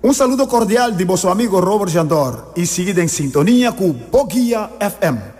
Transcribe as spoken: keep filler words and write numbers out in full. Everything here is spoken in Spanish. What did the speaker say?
Un saludo cordial de vuestro amigo Robert Jandor y seguid en sintonía con Boguía F M.